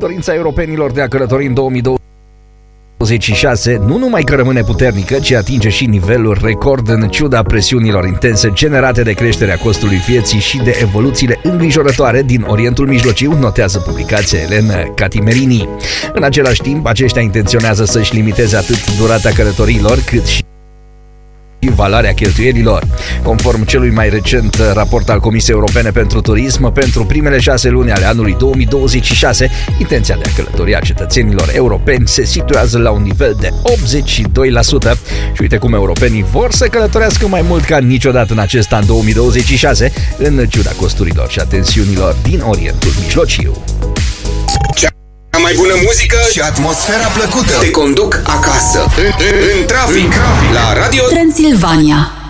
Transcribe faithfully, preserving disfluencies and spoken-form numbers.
Dorința europenilor de a călători în două mii douăzeci și șase nu numai că rămâne puternică, ci atinge și niveluri record în ciuda presiunilor intense generate de creșterea costului vieții și de evoluțiile îngrijorătoare din Orientul Mijlociu, notează publicația Elena Catimerini. În același timp, aceștia intenționează să-și limiteze atât durata călătoriilor, cât și valoarea cheltuielilor. Conform celui mai recent raport al Comisiei Europene pentru Turism, pentru primele șase luni ale anului două mii douăzeci și șase, intenția de a călători a cetățenilor europeni se situează la un nivel de optzeci și doi la sută. Și uite cum europenii vor să călătorească mai mult ca niciodată în acest an două mii douăzeci și șase, în ciuda costurilor și a tensiunilor din Orientul Mijlociu. Cea mai bună muzică și atmosfera plăcută te conduc acasă, în, în, în trafic, la Radio Transilvania.